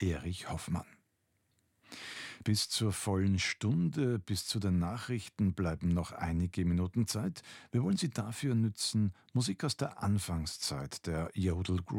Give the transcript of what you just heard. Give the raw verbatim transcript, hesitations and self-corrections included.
Erich Hoffmann. Bis zur vollen Stunde, bis zu den Nachrichten bleiben noch einige Minuten Zeit. Wir wollen sie dafür nützen, Musik aus der Anfangszeit der Jodel